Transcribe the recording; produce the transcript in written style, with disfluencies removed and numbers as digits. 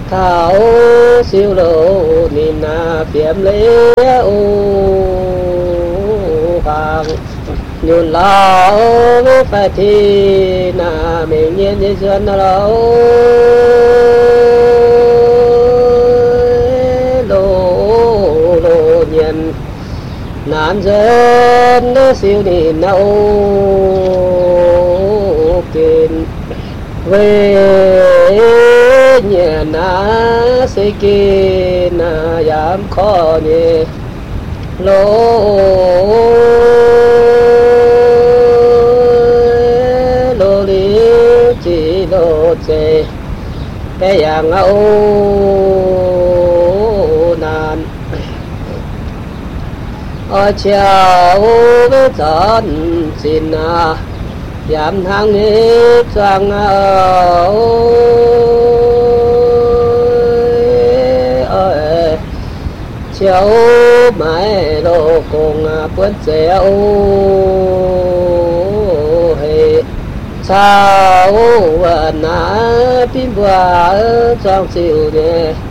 thảo siêu lộ nhìn phiếm lễ ô hoàng nhún lo phải thì mình nhiên như xuân lâu lô lô nhiên nạn dân siêu nhìn nâu kinh về nhà na sẽ kia na giảm khó nhẹ lô lô lý chỉ lô chê cái dạng âu nan ở chiều với giận xin giảm thang hết sang ơi chiều mãi đồ cùng quên dẻo hệ sao na pin bùa trong siêu nhẹ